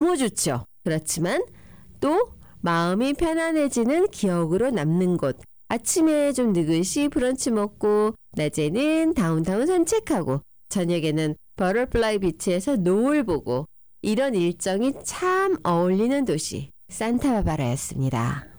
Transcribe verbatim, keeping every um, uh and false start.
너무 좋죠. 그렇지만 또 마음이 편안해지는 기억으로 남는 곳. 아침에 좀 느긋이 브런치 먹고 낮에는 다운타운 산책하고 저녁에는 버터플라이 비치에서 노을 보고 이런 일정이 참 어울리는 도시 산타바바라였습니다.